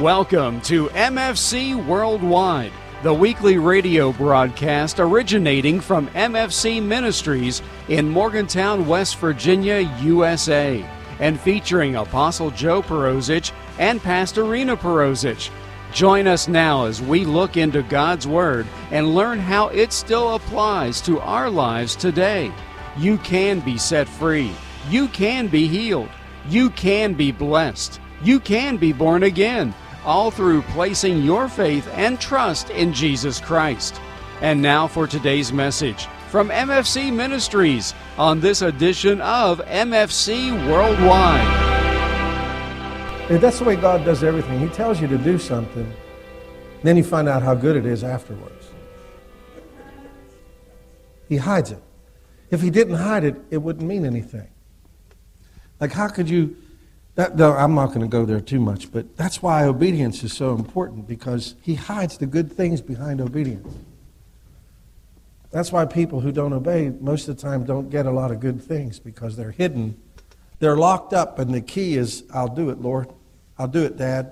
Welcome to MFC Worldwide, the weekly radio broadcast originating from MFC Ministries in Morgantown, West Virginia, USA, and featuring Apostle Joe Perosic and Pastor Rena Perosic. Join us now as we look into God's Word and learn how it still applies to our lives today. You can be set free. You can be healed. You can be blessed. You can be born again, all through placing your faith and trust in Jesus Christ. And now for today's message from MFC Ministries on this edition of MFC Worldwide. That's the way God does everything. He tells you to do something, then you find out how good it is afterwards. He hides it. If he didn't hide it, it wouldn't mean anything. Like, how could you... No, I'm not going to go there too much, but that's why obedience is so important, because he hides the good things behind obedience. That's why people who don't obey most of the time don't get a lot of good things, because they're hidden. They're locked up, and the key is, I'll do it, Lord. I'll do it, Dad.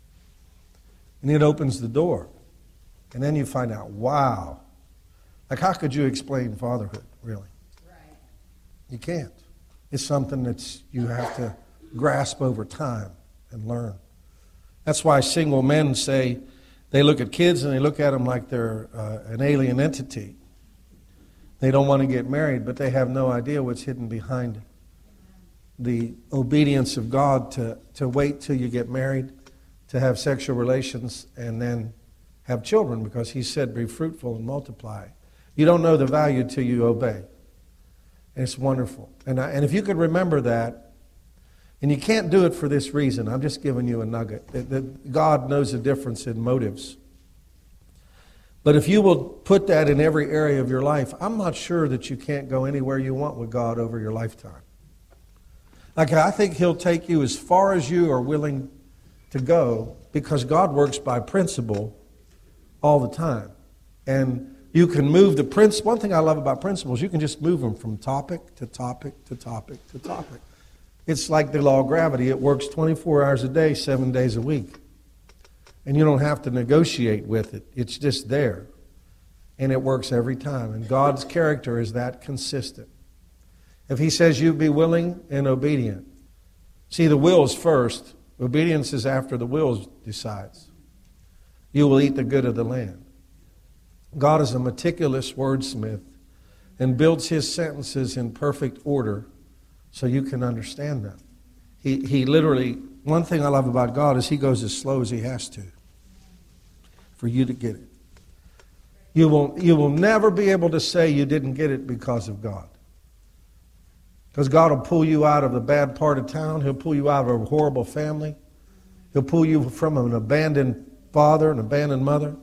And it opens the door. And then you find out, wow. Like, how could you explain fatherhood, really? Right. You can't. It's something that you have to grasp over time and learn. That's why single men say they look at kids and they look at them like they're an alien entity. They don't want to get married, but they have no idea what's hidden behind the obedience of God to wait till you get married, to have sexual relations, and then have children, because he said, be fruitful and multiply. You don't know the value till you obey. And it's wonderful. And if you could remember that, and you can't do it for this reason. I'm just giving you a nugget. That God knows the difference in motives. But if you will put that in every area of your life, I'm not sure that you can't go anywhere you want with God over your lifetime. Like, I think he'll take you as far as you are willing to go, because God works by principle all the time. And you can move the principle. One thing I love about principles, you can just move them from topic to topic to topic to topic. It's like the law of gravity. It works 24 hours a day, 7 days a week. And you don't have to negotiate with it. It's just there. And it works every time. And God's character is that consistent. If he says you be willing and obedient. See, the will is first. Obedience is after the will decides. You will eat the good of the land. God is a meticulous wordsmith and builds his sentences in perfect order, so you can understand them. He literally, one thing I love about God is he goes as slow as he has to for you to get it. You will never be able to say you didn't get it because of God. Because God will pull you out of a bad part of town. He'll pull you out of a horrible family. He'll pull you from an abandoned father, an abandoned mother.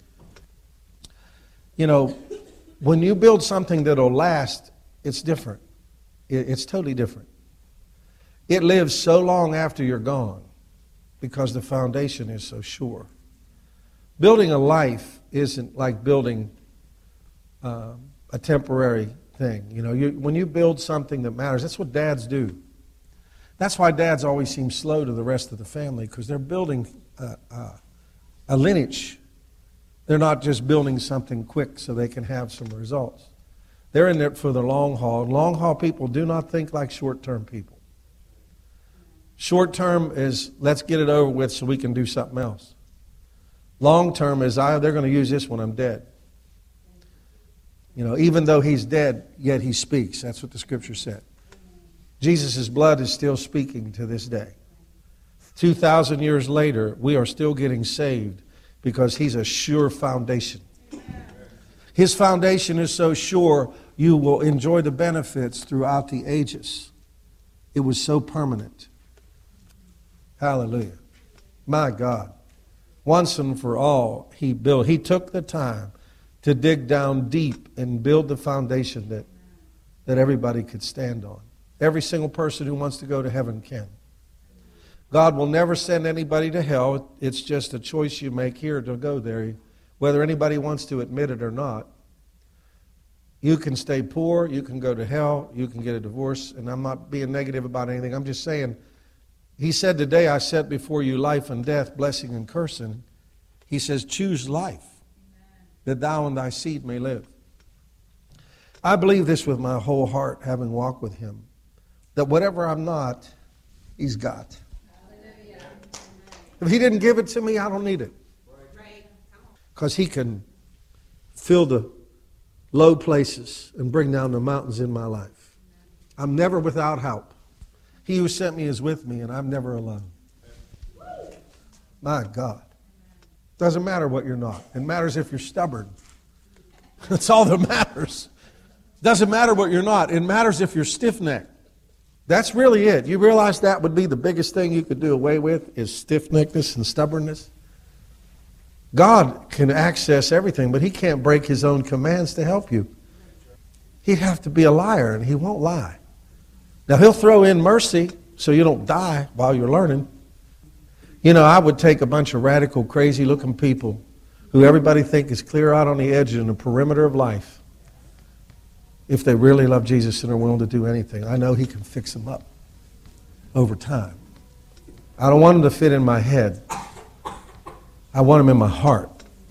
You know, when you build something that'll last, it's different. It's totally different. It lives so long after you're gone because the foundation is so sure. Building a life isn't like building a temporary thing. You know, when you build something that matters, that's what dads do. That's why dads always seem slow to the rest of the family, because they're building a lineage. They're not just building something quick so they can have some results. They're in there for the long haul. Long-haul people do not think like short-term people. Short-term is, let's get it over with so we can do something else. Long-term is, they're going to use this when I'm dead. You know, even though he's dead, yet he speaks. That's what the scripture said. Jesus' blood is still speaking to this day. 2,000 years later, we are still getting saved because he's a sure foundation. His foundation is so sure, you will enjoy the benefits throughout the ages. It was so permanent. Hallelujah. My God. Once and for all, he built. He took the time to dig down deep and build the foundation that everybody could stand on. Every single person who wants to go to heaven can. God will never send anybody to hell. It's just a choice you make here to go there. Whether anybody wants to admit it or not. You can stay poor, you can go to hell, you can get a divorce, and I'm not being negative about anything. I'm just saying He said, today I set before you life and death, blessing and cursing. He says, choose life, that thou and thy seed may live. I believe this with my whole heart, having walked with him, that whatever I'm not, he's got. If he didn't give it to me, I don't need it. Because he can fill the low places and bring down the mountains in my life. I'm never without help. He who sent me is with me, and I'm never alone. My God. Doesn't matter what you're not. It matters if you're stubborn. That's all that matters. Doesn't matter what you're not. It matters if you're stiff-necked. That's really it. You realize that would be the biggest thing you could do away with is stiff-neckedness and stubbornness? God can access everything, but he can't break his own commands to help you. He'd have to be a liar, and he won't lie. Now, he'll throw in mercy so you don't die while you're learning. You know, I would take a bunch of radical, crazy-looking people who everybody think is clear out on the edge in the perimeter of life. If they really love Jesus and are willing to do anything, I know he can fix them up over time. I don't want them to fit in my head. I want them in my heart.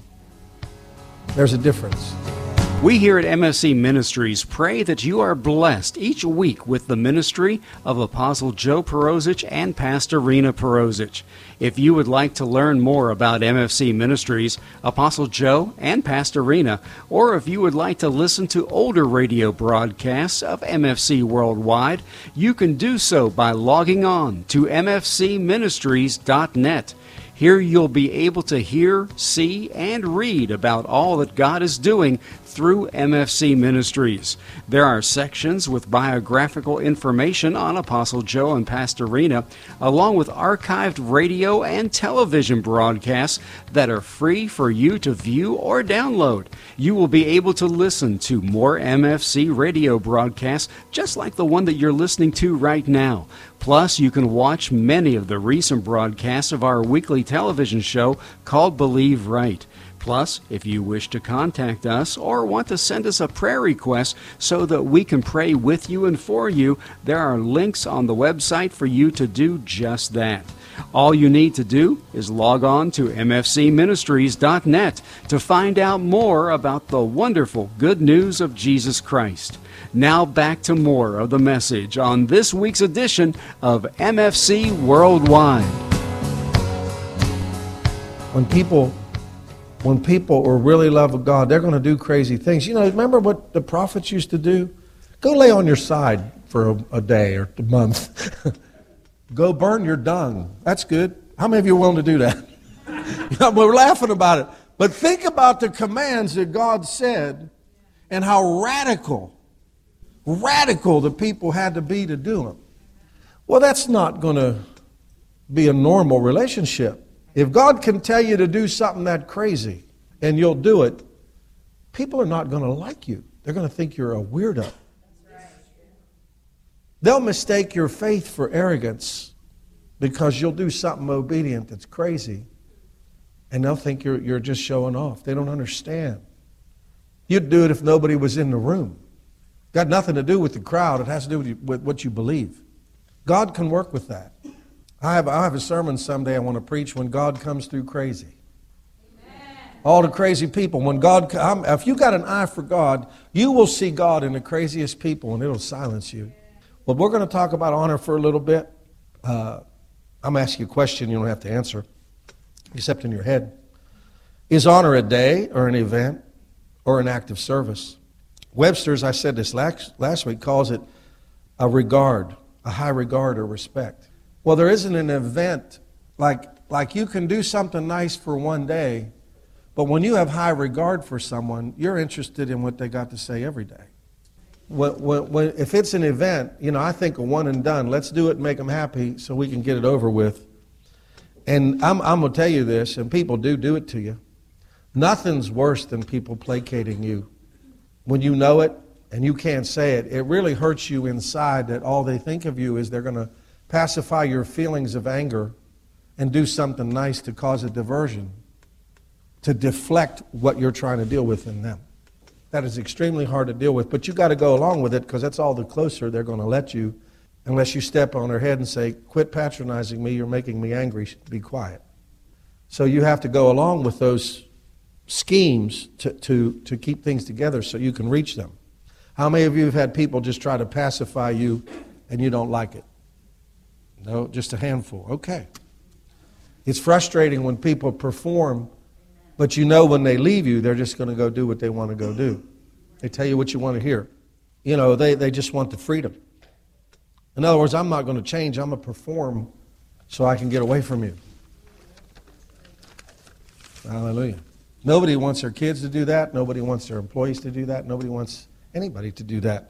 There's a difference. We here at MFC Ministries pray that you are blessed each week with the ministry of Apostle Joe Perosic and Pastor Rena Perosic. If you would like to learn more about MFC Ministries, Apostle Joe and Pastor Rena, or if you would like to listen to older radio broadcasts of MFC Worldwide, you can do so by logging on to mfcministries.net. Here you'll be able to hear, see, and read about all that God is doing through MFC Ministries. There are sections with biographical information on Apostle Joe and Pastor Rena, along with archived radio and television broadcasts that are free for you to view or download. You will be able to listen to more MFC radio broadcasts just like the one that you're listening to right now. Plus, you can watch many of the recent broadcasts of our weekly television show called Believe Right. Plus, if you wish to contact us or want to send us a prayer request so that we can pray with you and for you, there are links on the website for you to do just that. All you need to do is log on to mfcministries.net to find out more about the wonderful good news of Jesus Christ. Now back to more of the message on this week's edition of MFC Worldwide. When people are really love of God, they're going to do crazy things. You know, remember what the prophets used to do? Go lay on your side for a day or a month. Go burn your dung. That's good. How many of you are willing to do that? You know, we're laughing about it. But think about the commands that God said and how radical the people had to be to do them. Well, that's not going to be a normal relationship. If God can tell you to do something that crazy and you'll do it, people are not going to like you. They're going to think you're a weirdo. They'll mistake your faith for arrogance because you'll do something obedient that's crazy, and they'll think you're just showing off. They don't understand. You'd do it if nobody was in the room. Got nothing to do with the crowd. It has to do with what you believe. God can work with that. I have a sermon someday I want to preach when God comes through crazy. Amen. All the crazy people. If you got an eye for God, you will see God in the craziest people, and it'll silence you. Well, we're going to talk about honor for a little bit. I'm going to ask you a question you don't have to answer, except in your head. Is honor a day or an event or an act of service? Webster's, I said this last week, calls it a regard, a high regard or respect. Well, there isn't an event like you can do something nice for one day, but when you have high regard for someone, you're interested in what they got to say every day. If it's an event, you know, I think a one and done. Let's do it and make them happy so we can get it over with. And I'm going to tell you this, and people do it to you. Nothing's worse than people placating you. When you know it and you can't say it, it really hurts you inside that all they think of you is they're going to pacify your feelings of anger and do something nice to cause a diversion, to deflect what you're trying to deal with in them. That is extremely hard to deal with, but you got to go along with it because that's all the closer they're going to let you unless you step on her head and say, quit patronizing me, you're making me angry, be quiet. So you have to go along with those schemes to keep things together so you can reach them. How many of you have had people just try to pacify you and you don't like it? No, just a handful. Okay. It's frustrating when people perform, but you know when they leave you, they're just going to go do what they want to go do. They tell you what you want to hear. You know, they just want the freedom. In other words, I'm not going to change. I'm going to perform so I can get away from you. Hallelujah. Nobody wants their kids to do that. Nobody wants their employees to do that. Nobody wants anybody to do that.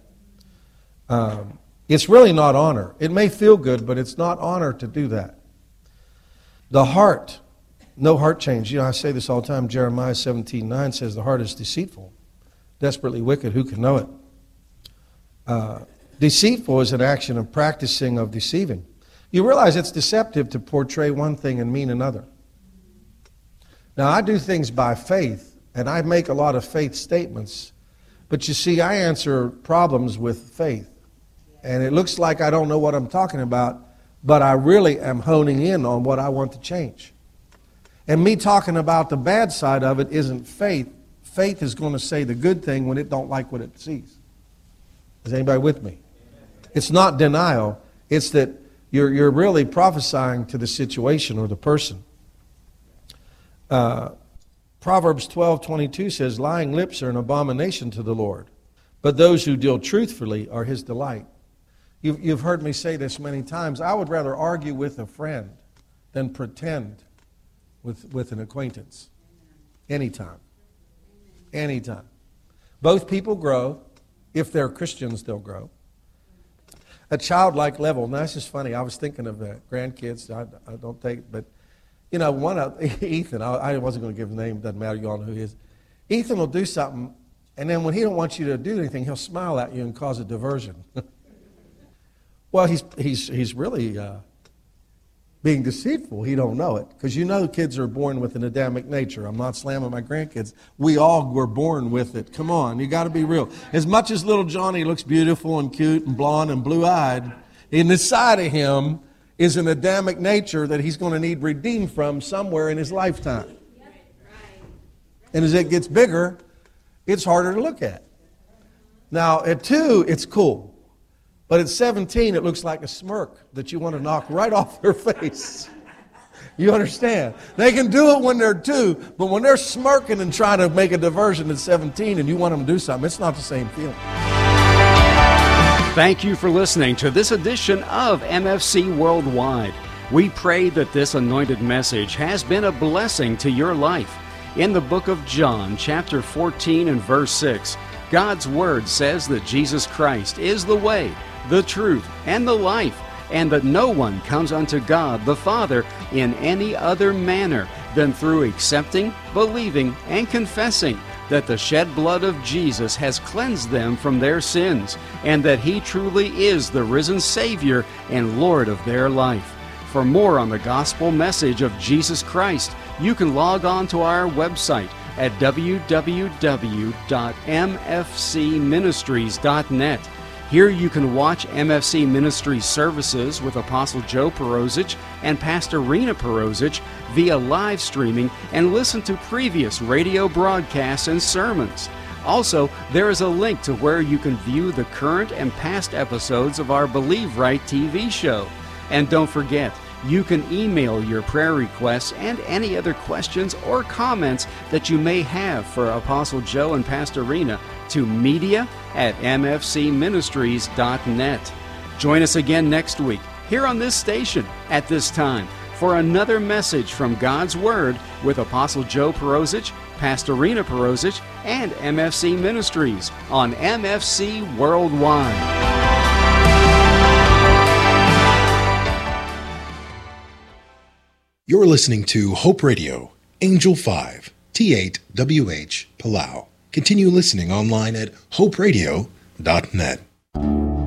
It's really not honor. It may feel good, but it's not honor to do that. The heart, no heart change. You know, I say this all the time. Jeremiah 17:9 says the heart is deceitful, desperately wicked. Who can know it? Deceitful is an action of practicing of deceiving. You realize it's deceptive to portray one thing and mean another. Now, I do things by faith, and I make a lot of faith statements. But you see, I answer problems with faith. And it looks like I don't know what I'm talking about, but I really am honing in on what I want to change. And me talking about the bad side of it isn't faith. Faith is going to say the good thing when it don't like what it sees. Is anybody with me? It's not denial. It's that you're really prophesying to the situation or the person. Proverbs 12:22 says, lying lips are an abomination to the Lord, but those who deal truthfully are his delight. You've heard me say this many times. I would rather argue with a friend than pretend with an acquaintance. Anytime. Anytime. Both people grow. If they're Christians, they'll grow. A childlike level. Now, this is funny. I was thinking of grandkids. I don't take, but you know, one of Ethan, I wasn't going to give his name, doesn't matter, you all know who he is. Ethan will do something, and then when he don't want you to do anything, he'll smile at you and cause a diversion. Well, he's really being deceitful. He don't know it. Because you know kids are born with an Adamic nature. I'm not slamming my grandkids. We all were born with it. Come on, you got to be real. As much as little Johnny looks beautiful and cute and blonde and blue-eyed, inside of him is an Adamic nature that he's going to need redeemed from somewhere in his lifetime. And as it gets bigger, it's harder to look at. Now, at 2, it's cool. But at 17, it looks like a smirk that you want to knock right off their face. You understand? They can do it when they're 2, but when they're smirking and trying to make a diversion at 17 and you want them to do something, it's not the same feeling. Thank you for listening to this edition of MFC Worldwide. We pray that this anointed message has been a blessing to your life. In the book of John, chapter 14 and verse 6, God's Word says that Jesus Christ is the way, the truth, and the life, and that no one comes unto God the Father in any other manner than through accepting, believing, and confessing that the shed blood of Jesus has cleansed them from their sins, and that He truly is the risen Savior and Lord of their life. For more on the gospel message of Jesus Christ, you can log on to our website at www.mfcministries.net. Here you can watch MFC Ministries services with Apostle Joe Perosic and Pastor Rena Perosic via live streaming and listen to previous radio broadcasts and sermons. Also, there is a link to where you can view the current and past episodes of our Believe Right TV show. And don't forget, you can email your prayer requests and any other questions or comments that you may have for Apostle Joe and Pastor Rena to media@mfcministries.net. Join us again next week here on this station at this time for another message from God's Word with Apostle Joe Perosic, Pastor Rena Perosic, and MFC Ministries on MFC Worldwide. You're listening to Hope Radio, Angel 5, T8WH, Palau. Continue listening online at hoperadio.net.